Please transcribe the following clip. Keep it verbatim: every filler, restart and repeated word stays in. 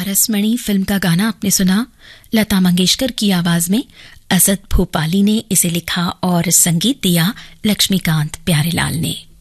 पारसमणि film का गाना आपने सुना लता मंगेशकर की आवाज में। असद भोपाली ने इसे लिखा और संगीत दिया लक्ष्मीकांत प्यारेलाल ने।